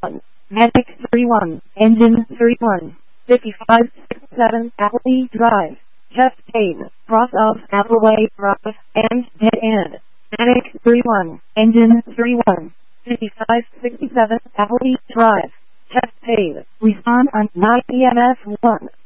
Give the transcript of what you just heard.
1. Medic 31, Engine 31, 5567 Appley Drive, Chest Pain, cross of Appleway Drive, and dead end. Medic 31, Engine 31, 5567 Appley Drive, Chest Pain, respond on 9 EMF 1.